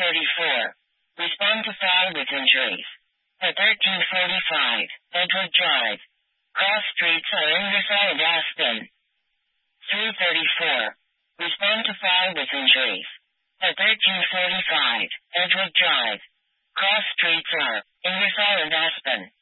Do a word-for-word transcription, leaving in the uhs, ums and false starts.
thirty-four. Respond to fire with injuries. At thirteen forty-five, Edward Drive. Cross streets are Ingersoll and Aspen. three thirty-four. Respond to fire with injuries. At thirteen forty-five, Edward Drive. Cross streets are Ingersoll and Aspen.